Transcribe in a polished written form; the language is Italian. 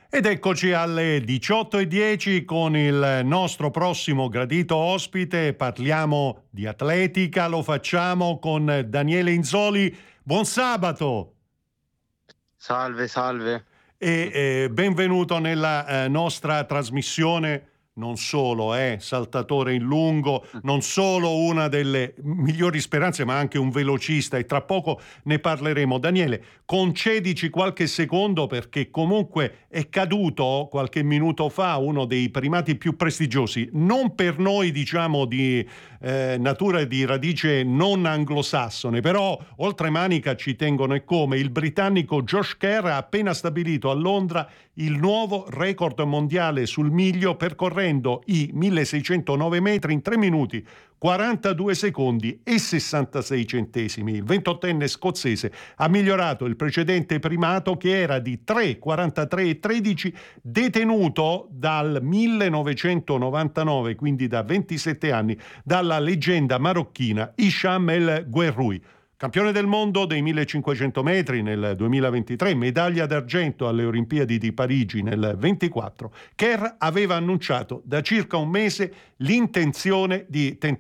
Ed eccoci alle 18:10 con il nostro prossimo gradito ospite. Parliamo di atletica, lo facciamo con Daniele Inzoli. Buon sabato Salve, salve. e benvenuto nella nostra trasmissione. Non solo è saltatore in lungo, non solo una delle migliori speranze, ma anche un velocista, e tra poco ne parleremo. Daniele, concedici qualche secondo, perché comunque è caduto qualche minuto fa uno dei primati più prestigiosi, non per noi diciamo di natura e di radice non anglosassone, però oltremanica ci tengono, e come. Il britannico Josh Kerr ha appena stabilito a Londra il nuovo record mondiale sul miglio, percorrendo i 1609 metri in 3 minuti 42 secondi e 66 centesimi. Il 28enne scozzese ha migliorato il precedente primato, che era di 3,43 e 13, detenuto dal 1999, quindi da 27 anni, dalla leggenda marocchina Hicham El Guerroui. Campione del mondo dei 1500 metri nel 2023, medaglia d'argento alle Olimpiadi di Parigi nel 24, Kerr aveva annunciato da circa un mese l'intenzione di tentare